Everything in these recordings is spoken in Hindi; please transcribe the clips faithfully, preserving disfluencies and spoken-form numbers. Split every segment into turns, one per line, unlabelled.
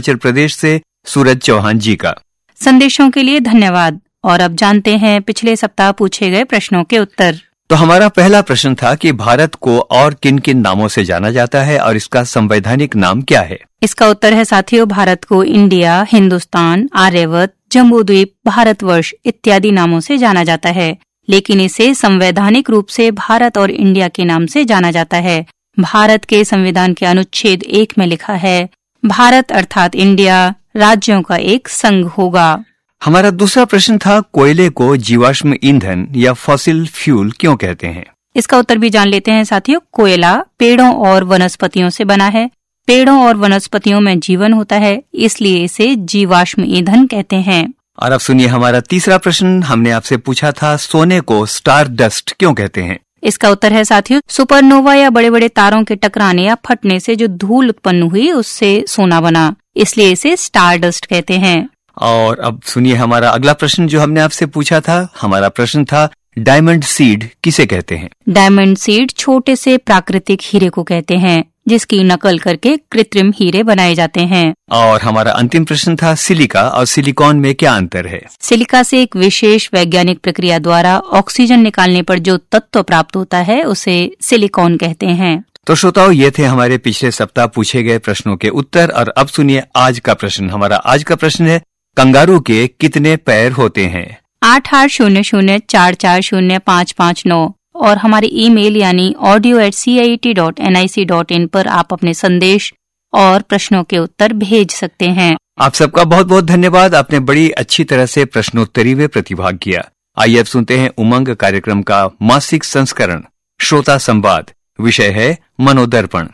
अरुणाचल प्रदेश से सूरज चौहान जी का।
संदेशों के लिए धन्यवाद। और अब जानते हैं पिछले सप्ताह पूछे गए प्रश्नों के उत्तर।
तो हमारा पहला प्रश्न था कि भारत को और किन किन नामों से जाना जाता है और इसका संवैधानिक नाम क्या है।
इसका उत्तर है साथियों, भारत को इंडिया, हिंदुस्तान, आर्यवत, जम्बूद्वीप, भारतवर्ष इत्यादि नामों से जाना जाता है, लेकिन इसे संवैधानिक रूप से भारत और इंडिया के नाम से जाना जाता है। भारत के संविधान के अनुच्छेद एक में लिखा है, भारत अर्थात इंडिया राज्यों का एक संघ होगा।
हमारा दूसरा प्रश्न था, कोयले को जीवाश्म ईंधन या फॉसिल फ्यूल क्यों कहते हैं।
इसका उत्तर भी जान लेते हैं साथियों। कोयला पेड़ों और वनस्पतियों से बना है। पेड़ों और वनस्पतियों में जीवन होता है, इसलिए इसे जीवाश्म ईंधन कहते हैं।
और अब सुनिए हमारा तीसरा प्रश्न। हमने आपसे पूछा था, सोने को स्टार डस्ट क्यों कहते हैं।
इसका उत्तर है साथियों, सुपरनोवा या बड़े बड़े तारों के टकराने या फटने से जो धूल उत्पन्न हुई उससे सोना बना, इसलिए इसे स्टार डस्ट कहते हैं।
और अब सुनिए हमारा अगला प्रश्न जो हमने आपसे पूछा था। हमारा प्रश्न था, डायमंड सीड किसे कहते हैं।
डायमंड सीड छोटे से प्राकृतिक हीरे को कहते हैं, जिसकी नकल करके कृत्रिम हीरे बनाए जाते हैं।
और हमारा अंतिम प्रश्न था, सिलिका और सिलिकॉन में क्या अंतर है।
सिलिका से एक विशेष वैज्ञानिक प्रक्रिया द्वारा ऑक्सीजन निकालने पर जो तत्व प्राप्त होता है उसे सिलिकॉन कहते हैं।
तो श्रोताओ, ये थे हमारे पिछले सप्ताह पूछे गए प्रश्नों के उत्तर। और अब सुनिए आज का प्रश्न। हमारा आज का प्रश्न है, कंगारू के कितने पैर होते हैं।
आठ आठ शून्य शून्य चार चार शून्य पाँच पाँच नौ और हमारी ईमेल यानी audio eight C I T dot N I C dot in पर आप अपने संदेश और प्रश्नों के उत्तर भेज सकते हैं।
आप सबका बहुत बहुत धन्यवाद। आपने बड़ी अच्छी तरह से प्रश्नोत्तरी में प्रतिभाग किया। आइए अब सुनते हैं उमंग कार्यक्रम का मासिक संस्करण श्रोता संवाद। विषय है मनोदर्पण।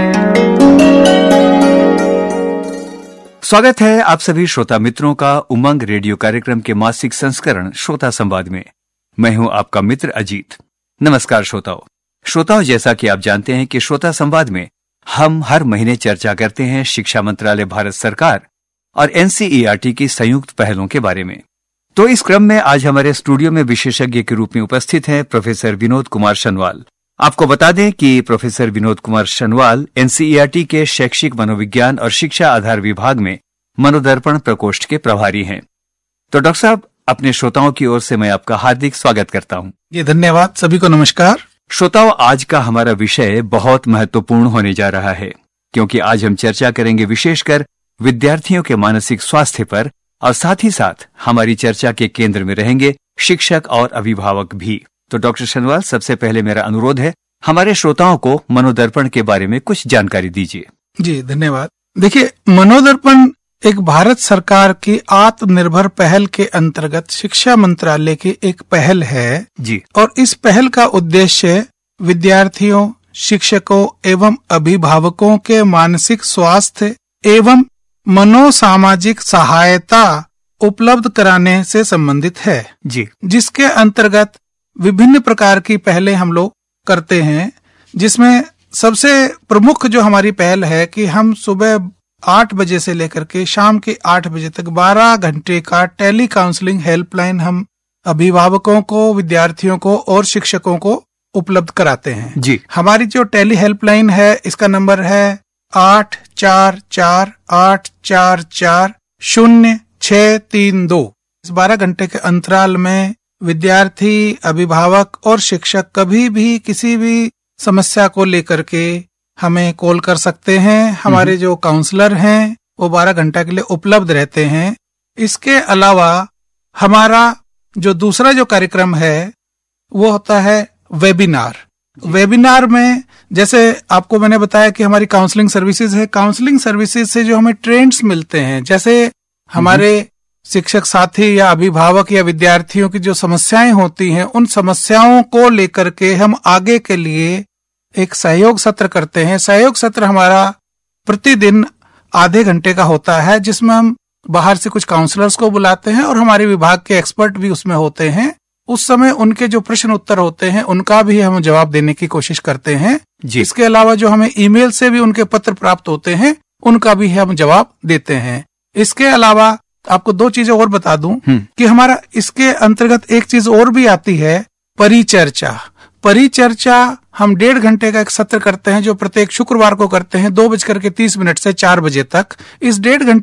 स्वागत है आप सभी श्रोता मित्रों का उमंग रेडियो कार्यक्रम के मासिक संस्करण श्रोता संवाद में। मैं हूं आपका मित्र अजीत। नमस्कार श्रोताओं। श्रोताओं, जैसा कि आप जानते हैं कि श्रोता संवाद में हम हर महीने चर्चा करते हैं शिक्षा मंत्रालय भारत सरकार और N C E R T की संयुक्त पहलों के बारे में। तो इस क्रम में आज हमारे स्टूडियो में विशेषज्ञ के रूप में उपस्थित हैं प्रोफेसर विनोद कुमार शनवाल। आपको बता दें कि professor Vinod Kumar शनवाल N C E R T के शैक्षिक मनोविज्ञान और शिक्षा आधार विभाग में मनोदर्पण प्रकोष्ठ के प्रभारी हैं। तो डॉक्टर साहब, अपने श्रोताओं की ओर से मैं आपका हार्दिक स्वागत करता हूं।
ये धन्यवाद। सभी को नमस्कार।
श्रोताओं, आज का हमारा विषय बहुत महत्वपूर्ण होने जा रहा है, क्योंकि आज हम चर्चा करेंगे विशेषकर विद्यार्थियों के मानसिक स्वास्थ्य पर, और साथ ही साथ हमारी चर्चा के केंद्र में रहेंगे शिक्षक और अभिभावक भी। तो डॉक्टर शनवाल, सबसे पहले मेरा अनुरोध है, हमारे श्रोताओं को मनोदर्पण के बारे में कुछ जानकारी दीजिए।
जी धन्यवाद। देखिए, मनोदर्पण एक भारत सरकार की आत्मनिर्भर पहल के अंतर्गत शिक्षा मंत्रालय की एक पहल है
जी।
और इस पहल का उद्देश्य विद्यार्थियों, शिक्षकों एवं अभिभावकों के मानसिक स्वास्थ्य एवं मनोसामाजिक सहायता उपलब्ध कराने से संबंधित है
जी।
जिसके अंतर्गत विभिन्न प्रकार की पहलें हम लोग करते हैं, जिसमें सबसे प्रमुख जो हमारी पहल है कि हम सुबह आठ बजे से लेकर के शाम के आठ बजे तक बारह घंटे का टेली काउंसलिंग हेल्पलाइन हम अभिभावकों को, विद्यार्थियों को और शिक्षकों को उपलब्ध कराते हैं
जी।
हमारी जो टेली हेल्पलाइन है, इसका नंबर है आठ चार चार आठ चार चार शून्य छह तीन दो। इस बारह घंटे के अंतराल में विद्यार्थी, अभिभावक और शिक्षक कभी भी किसी भी समस्या को लेकर के हमें कॉल कर सकते हैं। हमारे जो काउंसलर हैं वो बारह घंटा के लिए उपलब्ध रहते हैं। इसके अलावा हमारा जो दूसरा जो कार्यक्रम है वो होता है वेबिनार। वेबिनार में जैसे आपको मैंने बताया कि हमारी काउंसलिंग सर्विसेज है। काउंसलिंग सर्विसेज से जो हमें ट्रेंड्स मिलते हैं, जैसे हमारे शिक्षक साथी या अभिभावक या विद्यार्थियों की जो समस्याएं होती हैं, उन समस्याओं को लेकर के हम आगे के लिए एक सहयोग सत्र करते हैं। सहयोग सत्र हमारा प्रतिदिन आधे घंटे का होता है, जिसमें हम बाहर से कुछ काउंसलर्स को बुलाते हैं और हमारे विभाग के एक्सपर्ट भी उसमें होते हैं। उस समय उनके जो प्रश्न उत्तर होते हैं उनका भी हम जवाब देने की कोशिश करते हैं। इसके अलावा जो हमें ईमेल से भी उनके पत्र प्राप्त होते हैं उनका भी हम जवाब देते हैं। इसके अलावा आपको दो चीजें और बता दूं कि हमारा इसके अंतर्गत एक चीज और भी आती है, परिचर्चा। परिचर्चा हम डेढ़ घंटे का एक सत्र करते हैं जो प्रत्येक शुक्रवार को करते हैं, दो बजकर के तीस मिनट से चार बजे तक। इस डेढ़ घंटे